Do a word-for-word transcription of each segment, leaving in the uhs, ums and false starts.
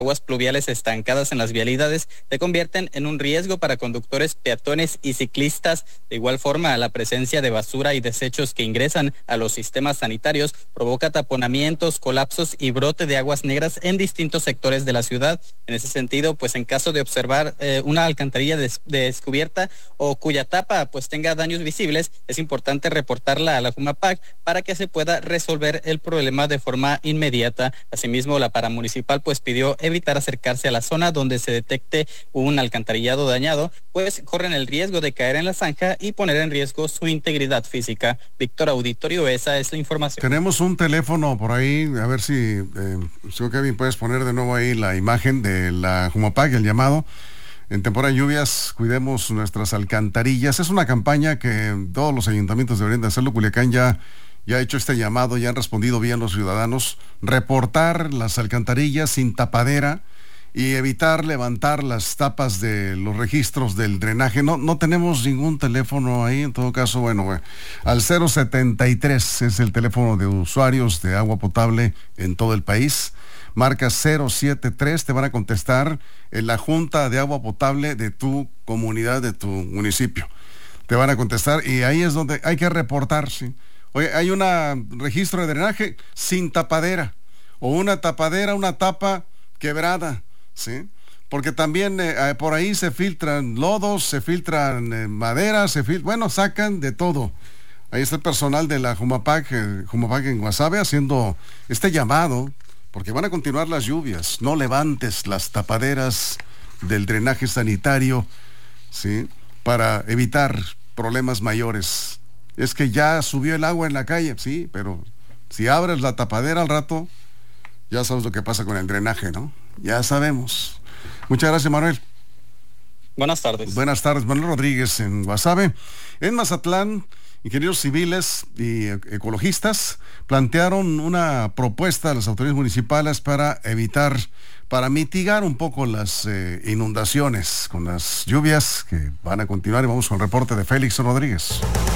aguas pluviales estancadas en las vialidades se convierten en un riesgo para conductores, peatones y ciclistas. De igual forma, la presencia de basura y desechos que ingresan a los sistemas sanitarios provoca taponamientos, colapsos y brote de aguas negras en distintos sectores de la ciudad. En ese sentido, pues en caso de observar eh, una alcantarilla des- descubierta o cuya tapa pues tenga daños visibles, es importante reportarla a la Jumapac para que se pueda resolver el problema de forma inmediata. Asimismo, la paramunicipal pues pidió evitar acercarse a la zona donde se detecte un alcantarillado dañado, pues corren el riesgo de caer en la zanja y poner en riesgo su integridad física. Víctor Auditorio, esa es la información. Tenemos un teléfono por ahí, a ver si, eh, señor Kevin, puedes poner de nuevo ahí la imagen de la Jumapac, el llamado. En temporada de lluvias, cuidemos nuestras alcantarillas. Es una campaña que todos los ayuntamientos deberían de hacerlo. Culiacán ya, ya ha hecho este llamado, ya han respondido bien los ciudadanos. Reportar las alcantarillas sin tapadera y evitar levantar las tapas de los registros del drenaje. No, no tenemos ningún teléfono ahí, en todo caso, bueno, al cero setenta y tres es el teléfono de usuarios de agua potable en todo el país. Marca cero setenta y tres, te van a contestar en la Junta de Agua Potable de tu comunidad, de tu municipio. Te van a contestar y ahí es donde hay que reportar, ¿sí? Oye, hay un registro de drenaje sin tapadera, o una tapadera, una tapa quebrada, ¿sí? Porque también eh, por ahí se filtran lodos, se filtran eh, madera, se fil- bueno, sacan de todo. Ahí está el personal de la Jumapac, eh, Jumapac en Guasave haciendo este llamado, porque van a continuar las lluvias. No levantes las tapaderas del drenaje sanitario, ¿sí? Para evitar problemas mayores. Es que ya subió el agua en la calle, sí, pero si abres la tapadera al rato, ya sabes lo que pasa con el drenaje, ¿no? Ya sabemos. Muchas gracias, Manuel. Buenas tardes. Buenas tardes, Manuel Rodríguez en Guasave. En Mazatlán, ingenieros civiles y ecologistas plantearon una propuesta a las autoridades municipales para evitar, para mitigar un poco las eh, inundaciones con las lluvias que van a continuar. Y vamos con el reporte de Félix Rodríguez.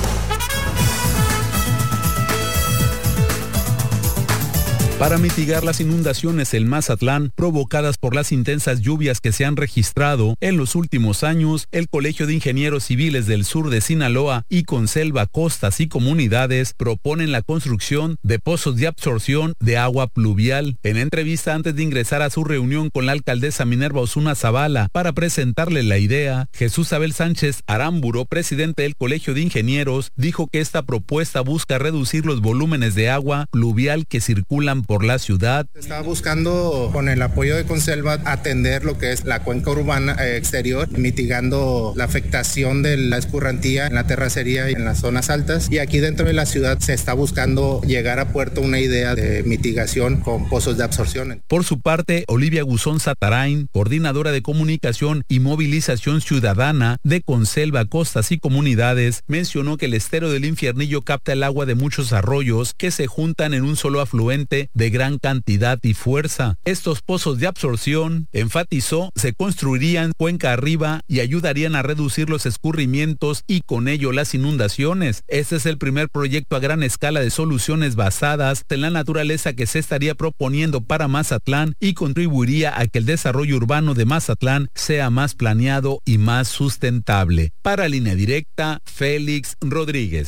Para mitigar las inundaciones en Mazatlán provocadas por las intensas lluvias que se han registrado en los últimos años, el Colegio de Ingenieros Civiles del Sur de Sinaloa y Conselva Costas y Comunidades proponen la construcción de pozos de absorción de agua pluvial. En entrevista antes de ingresar a su reunión con la alcaldesa Minerva Osuna Zavala para presentarle la idea, Jesús Abel Sánchez Aramburo, presidente del Colegio de Ingenieros, dijo que esta propuesta busca reducir los volúmenes de agua pluvial que circulan por la ciudad. Estaba buscando, con el apoyo de Conselva, atender lo que es la cuenca urbana eh, exterior, mitigando la afectación de la escurrantía en la terracería y en las zonas altas. Y aquí dentro de la ciudad se está buscando llegar a puerto una idea de mitigación con pozos de absorción. Por su parte, Olivia Guzón Satarain, coordinadora de comunicación y movilización ciudadana de Conselva Costas y Comunidades, mencionó que el estero del Infiernillo capta el agua de muchos arroyos que se juntan en un solo afluente de gran cantidad y fuerza. Estos pozos de absorción, enfatizó, se construirían cuenca arriba y ayudarían a reducir los escurrimientos y con ello las inundaciones. Este es el primer proyecto a gran escala de soluciones basadas en la naturaleza que se estaría proponiendo para Mazatlán y contribuiría a que el desarrollo urbano de Mazatlán sea más planeado y más sustentable. Para Línea Directa, Félix Rodríguez.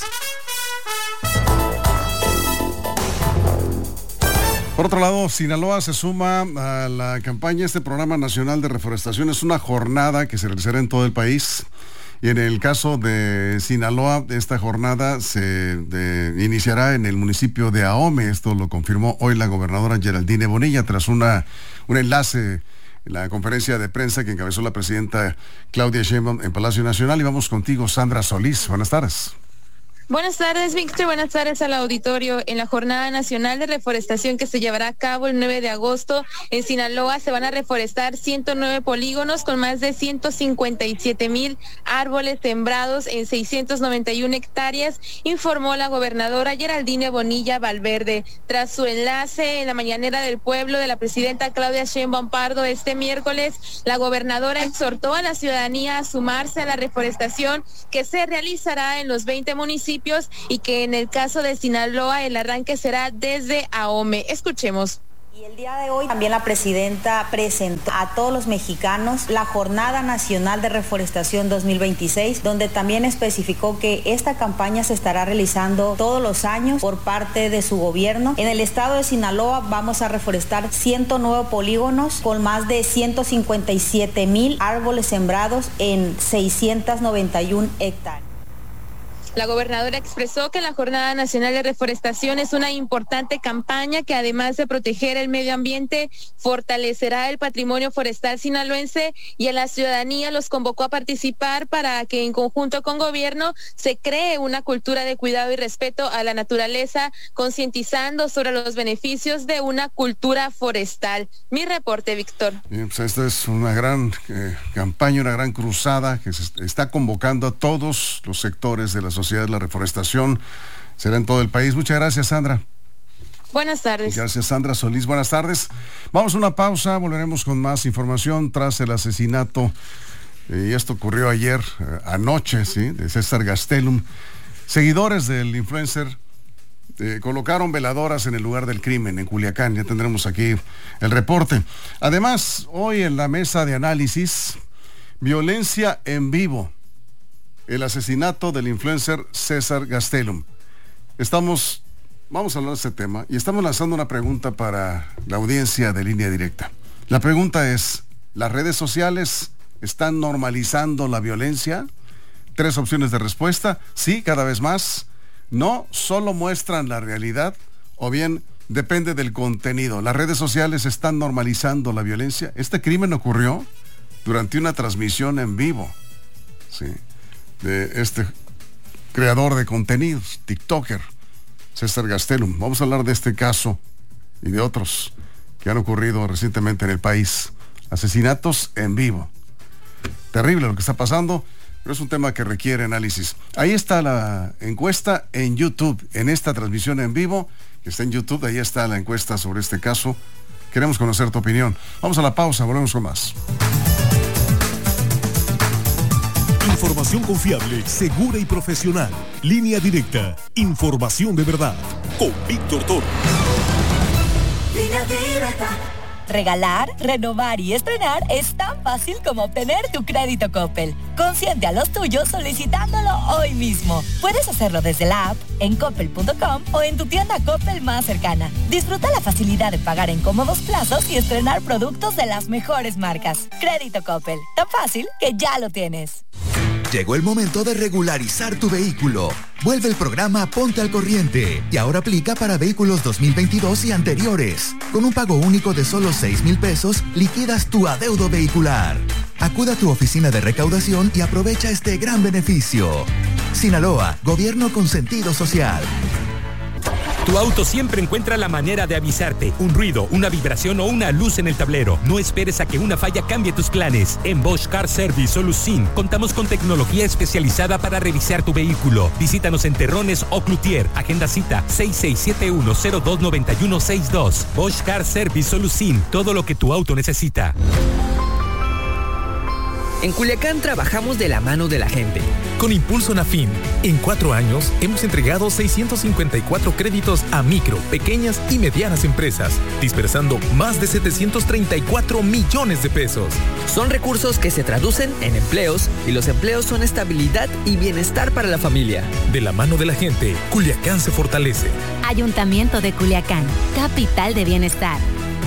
Por otro lado, Sinaloa se suma a la campaña. Este programa nacional de reforestación es una jornada que se realizará en todo el país. Y en el caso de Sinaloa, esta jornada se de, iniciará en el municipio de Ahome. Esto lo confirmó hoy la gobernadora Geraldine Bonilla tras una, un enlace en la conferencia de prensa que encabezó la presidenta Claudia Sheinbaum en Palacio Nacional. Y vamos contigo, Sandra Solís. Buenas tardes. Buenas tardes, Víctor. Buenas tardes al auditorio. En la Jornada Nacional de Reforestación que se llevará a cabo el nueve de agosto en Sinaloa, se van a reforestar ciento nueve polígonos con más de ciento cincuenta y siete mil árboles sembrados en seiscientas noventa y una hectáreas, informó la gobernadora Geraldine Bonilla Valverde. Tras su enlace en la mañanera del pueblo de la presidenta Claudia Sheinbaum Pardo este miércoles, la gobernadora exhortó a la ciudadanía a sumarse a la reforestación que se realizará en los veinte municipios y que en el caso de Sinaloa el arranque será desde Ahome. Escuchemos. Y el día de hoy también la presidenta presentó a todos los mexicanos la Jornada Nacional de Reforestación dos mil veintiséis, donde también especificó que esta campaña se estará realizando todos los años por parte de su gobierno. En el estado de Sinaloa vamos a reforestar ciento nueve polígonos con más de ciento cincuenta y siete mil árboles sembrados en seiscientas noventa y una hectáreas. La gobernadora expresó que la Jornada Nacional de Reforestación es una importante campaña que, además de proteger el medio ambiente, fortalecerá el patrimonio forestal sinaloense, y a la ciudadanía los convocó a participar para que en conjunto con gobierno se cree una cultura de cuidado y respeto a la naturaleza, concientizando sobre los beneficios de una cultura forestal. Mi reporte, Víctor. Bien, pues esta es una gran eh, campaña, una gran cruzada que se está convocando a todos los sectores de la sociedad. La reforestación será en todo el país. Muchas gracias, Sandra. Buenas tardes. Gracias, Sandra Solís. Buenas tardes. Vamos a una pausa, volveremos con más información tras el asesinato, eh, y esto ocurrió ayer, eh, anoche, sí, de César Gastelum. Seguidores del influencer eh, colocaron veladoras en el lugar del crimen, en Culiacán. Ya tendremos aquí el reporte. Además, hoy en la mesa de análisis, violencia en vivo. El asesinato del influencer César Gastelum. Estamos, vamos a hablar de este tema y estamos lanzando una pregunta para la audiencia de Línea Directa. La pregunta es, ¿las redes sociales están normalizando la violencia? Tres opciones de respuesta: sí, cada vez más; no, solo muestran la realidad; o bien, depende del contenido. ¿Las redes sociales están normalizando la violencia? Este crimen ocurrió durante una transmisión en vivo, sí, de este creador de contenidos, TikToker, César Gastelum. Vamos a hablar de este caso y de otros que han ocurrido recientemente en el país. Asesinatos en vivo. Terrible lo que está pasando, pero es un tema que requiere análisis. Ahí está la encuesta en YouTube, en esta transmisión en vivo, que está en YouTube, ahí está la encuesta sobre este caso. Queremos conocer tu opinión. Vamos a la pausa, volvemos con más. Información confiable, segura y profesional. Línea Directa. Información de verdad. Con Víctor Toro. Línea Directa. Regalar, renovar y estrenar es tan fácil como obtener tu crédito Coppel. Consiente a los tuyos solicitándolo hoy mismo. Puedes hacerlo desde la app, en coppel punto com o en tu tienda Coppel más cercana. Disfruta la facilidad de pagar en cómodos plazos y estrenar productos de las mejores marcas. Crédito Coppel, tan fácil que ya lo tienes. Llegó el momento de regularizar tu vehículo. Vuelve el programa Ponte al Corriente y ahora aplica para vehículos dos mil veintidós y anteriores. Con un pago único de solo seis mil pesos, liquidas tu adeudo vehicular. Acuda a tu oficina de recaudación y aprovecha este gran beneficio. Sinaloa, gobierno con sentido social. Tu auto siempre encuentra la manera de avisarte. Un ruido, una vibración o una luz en el tablero. No esperes a que una falla cambie tus planes. En Bosch Car Service Solusin contamos con tecnología especializada para revisar tu vehículo. Visítanos en Terrones o Cloutier. Agenda cita seis seis siete uno cero dos nueve uno seis dos. Bosch Car Service Solusin. Todo lo que tu auto necesita. En Culiacán trabajamos de la mano de la gente. Con Impulso Nafin, en cuatro años hemos entregado seiscientos cincuenta y cuatro créditos a micro, pequeñas y medianas empresas, dispersando más de setecientos treinta y cuatro millones de pesos. Son recursos que se traducen en empleos y los empleos son estabilidad y bienestar para la familia. De la mano de la gente, Culiacán se fortalece. Ayuntamiento de Culiacán, capital de bienestar.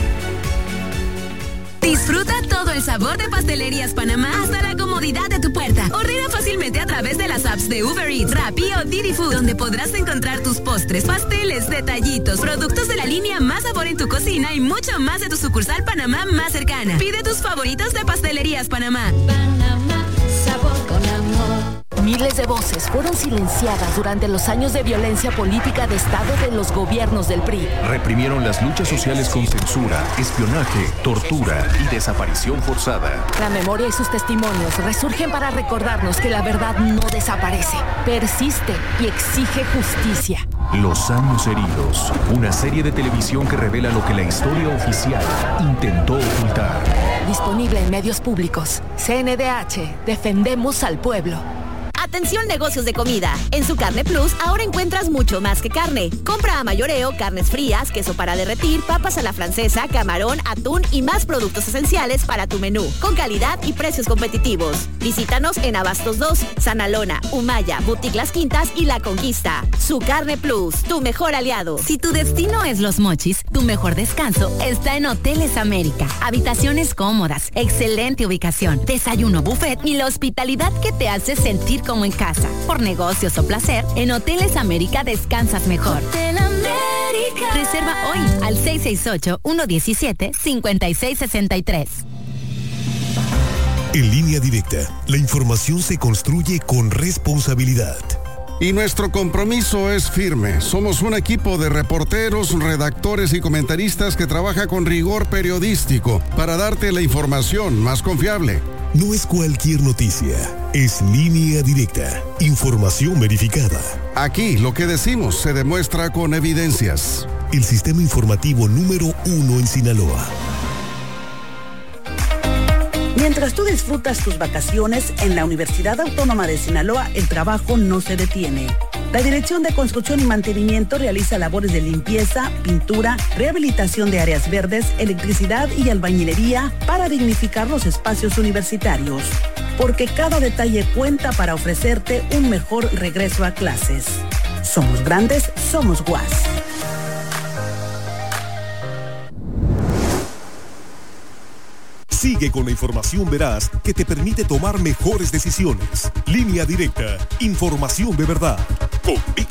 Disfruta todo el sabor de Pastelerías Panamá hasta la comodidad de tu puerta. Ordena fácilmente a través de las apps de Uber Eats, Rappi o Didi Food, donde podrás encontrar tus postres, pasteles, detallitos, productos de la línea Más Sabor en tu cocina y mucho más de tu sucursal Panamá más cercana. Pide tus favoritos de Pastelerías Panamá. Panamá, sabor con amor. Miles de voces fueron silenciadas durante los años de violencia política de Estado de los gobiernos del P R I. Reprimieron las luchas sociales con censura, espionaje, tortura y desaparición forzada. La memoria y sus testimonios resurgen para recordarnos que la verdad no desaparece, persiste y exige justicia. Los años heridos, una serie de televisión que revela lo que la historia oficial intentó ocultar. Disponible en medios públicos. C N D H, defendemos al pueblo. Atención negocios de comida. En Su Carne Plus ahora encuentras mucho más que carne. Compra a mayoreo, carnes frías, queso para derretir, papas a la francesa, camarón, atún y más productos esenciales para tu menú, con calidad y precios competitivos. Visítanos en Abastos dos, Sanalona, Humaya, Boutique Las Quintas y La Conquista. Su Carne Plus, tu mejor aliado. Si tu destino es Los Mochis, tu mejor descanso está en Hoteles América. Habitaciones cómodas, excelente ubicación, desayuno buffet y la hospitalidad que te hace sentir como en casa. Por negocios o placer, en Hoteles América descansas mejor. Hotel América. Reserva hoy al seis seis ocho, uno uno siete, cinco seis seis tres. En Línea Directa, la información se construye con responsabilidad. Y nuestro compromiso es firme. Somos un equipo de reporteros, redactores y comentaristas que trabaja con rigor periodístico para darte la información más confiable. No es cualquier noticia, es Línea Directa, información verificada. Aquí lo que decimos se demuestra con evidencias. El sistema informativo número uno en Sinaloa. Mientras tú disfrutas tus vacaciones, en la Universidad Autónoma de Sinaloa el trabajo no se detiene. La Dirección de Construcción y Mantenimiento realiza labores de limpieza, pintura, rehabilitación de áreas verdes, electricidad y albañilería para dignificar los espacios universitarios. Porque cada detalle cuenta para ofrecerte un mejor regreso a clases. Somos grandes, somos U A S. Sigue con la información veraz que te permite tomar mejores decisiones. Línea Directa, información de verdad. Con